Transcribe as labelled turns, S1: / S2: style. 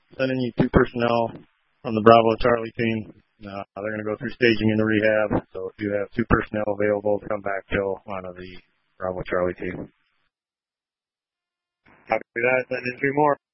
S1: sending you 2 personnel from the Bravo Charlie team. They're going to go through staging into rehab. So if you have 2 personnel available, come back till onto the Bravo Charlie team. Copy that. Send in 3 more.